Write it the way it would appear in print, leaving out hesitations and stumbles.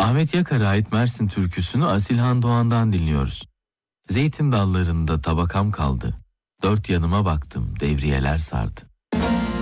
Ahmet Yakar'a ait Mersin türküsünü Asilhan Doğan'dan dinliyoruz. Zeytin dallarında tabakam kaldı. Dört yanıma baktım, devriyeler sardı.